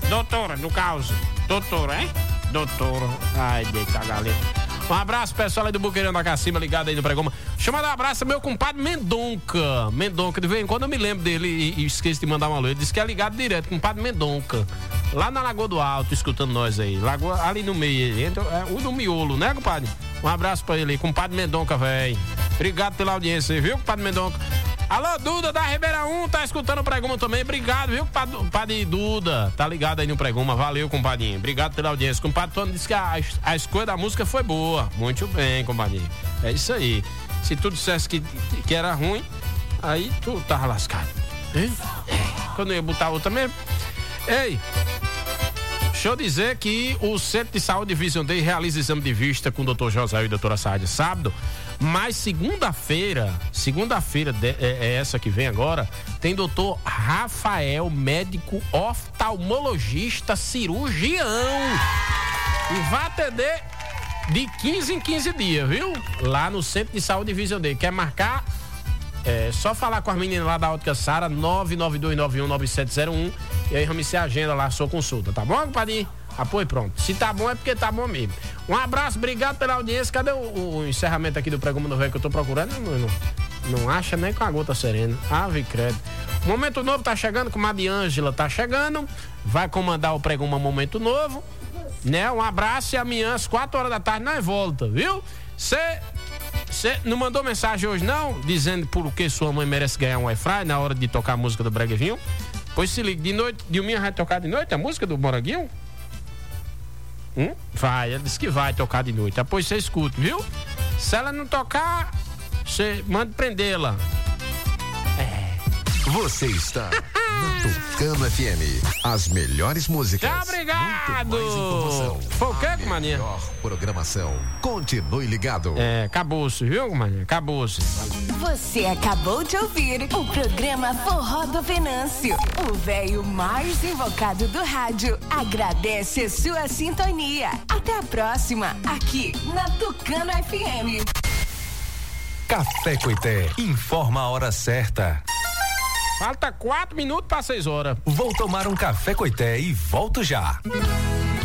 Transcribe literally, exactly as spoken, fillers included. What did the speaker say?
doutora, no caso. Doutora, hein? Doutora. Ai, deita a galera. Um abraço, pessoal aí do Buqueirão da Cacimba, ligado aí no programa. Deixa eu mandar um abraço ao meu compadre Mendonca. Mendonca, de vez em quando eu me lembro dele e, e esqueço de mandar uma alô. Ele disse que é ligado direto, compadre Mendonca. Lá na Lagoa do Alto, escutando nós aí. Lagoa, ali no meio, entre, é, o do miolo, né, compadre? Um abraço pra ele aí, compadre Mendonca, velho. Obrigado pela audiência, viu, compadre Mendonca? Alô, Duda da Ribeira um, tá escutando o Preguma também. Obrigado, viu, compadre Duda? Tá ligado aí no Preguma. Valeu, compadrinho. Obrigado pela audiência. Compadre Tony disse que a, a escolha da música foi boa. Muito bem, compadrinho. É isso aí. Se tu dissesse que, que era ruim, aí tu tava lascado. Hein? Quando eu ia botar outra mesmo. Ei, deixa eu dizer que o Centro de Saúde Vision Day realiza exame de vista com o doutor José e a doutora Sádia sábado, mas segunda-feira, segunda-feira é, é essa que vem agora, tem doutor Rafael, médico oftalmologista cirurgião, e vai atender de quinze em quinze dias, viu? Lá no Centro de Saúde Vision Day. Quer marcar? É só falar com as meninas lá da Ótica Sara, nove nove dois nove um nove sete zero um, e aí vamos se agenda lá a sua consulta, tá bom, compadre? Apoio, pronto. Se tá bom é porque tá bom mesmo. Um abraço, obrigado pela audiência. Cadê o, o encerramento aqui do programa do velho que eu tô procurando? Não, não, não acha nem com a gota serena. Ave credo. Momento Novo tá chegando, com a Ângela tá chegando. Vai comandar o programa Momento Novo, né? Um abraço e amanhã às quatro horas da tarde nós volta, viu? Cê Você não mandou mensagem hoje não, dizendo por que sua mãe merece ganhar um Wi-Fi na hora de tocar a música do Breguinho? Pois se liga, de noite, de manhã vai tocar de noite a música do Moranguinho? Hum? Vai, ela disse que vai tocar de noite. Depois você escuta, viu? Se ela não tocar, você manda prendê-la. É. Você está na Tucano F M. As melhores músicas. Tchau, obrigado. Foi o quê, maninha? Melhor programação. Continue ligado. É, acabou-se, viu, maninha? Acabou-se. Você acabou de ouvir o programa Forró do Venâncio. O velho mais invocado do rádio agradece a sua sintonia. Até a próxima, aqui na Tucano F M. Café Coité informa a hora certa. Falta quatro minutos para seis horas. Vou tomar um café Coité e volto já.